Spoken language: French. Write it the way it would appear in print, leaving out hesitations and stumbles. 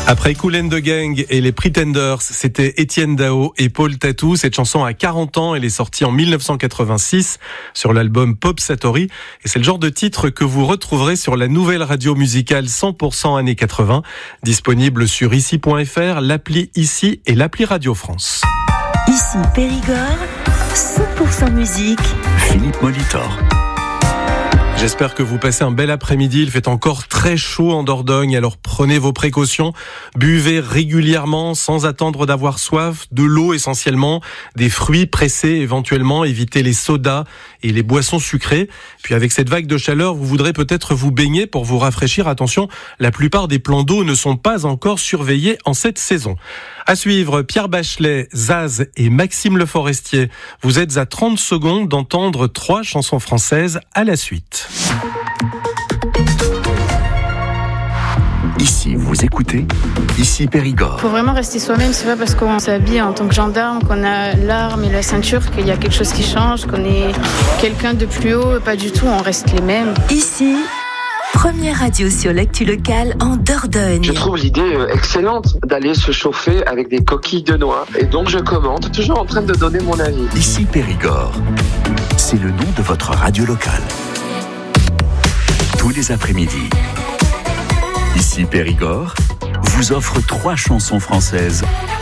Après Kool and the Gang et les Pretenders, c'était Étienne Dao et Paul Tatou. Cette chanson a 40 ans, elle est sortie en 1986 sur l'album Pop Satori. Et c'est le genre de titre que vous retrouverez sur la nouvelle radio musicale 100% années 80, disponible sur ici.fr, l'appli Ici et l'appli Radio France. Ici Périgord, 100% musique. Philippe Molitor. J'espère que vous passez un bel après-midi. Il fait encore très chaud en Dordogne, alors prenez vos précautions. Buvez régulièrement sans attendre d'avoir soif, de l'eau essentiellement, des fruits pressés éventuellement, évitez les sodas et les boissons sucrées. Puis avec cette vague de chaleur, vous voudrez peut-être vous baigner pour vous rafraîchir. Attention, la plupart des plans d'eau ne sont pas encore surveillés en cette saison. À suivre, Pierre Bachelet, Zaz et Maxime Le Forestier. Vous êtes à 30 secondes d'entendre 3 chansons françaises à la suite. Ici, vous écoutez Ici Périgord. Faut vraiment rester soi-même, c'est pas parce qu'on s'habille en tant que gendarme, qu'on a l'arme et la ceinture qu'il y a quelque chose qui change, qu'on est quelqu'un de plus haut, pas du tout, on reste les mêmes. Ici, première radio sur l'actu locale en Dordogne. Je trouve l'idée excellente d'aller se chauffer avec des coquilles de noix. Et donc je commente, toujours en train de donner mon avis. Ici Périgord, c'est le nom de votre radio locale. Tous les après-midi, Ici Périgord vous offre 3 chansons françaises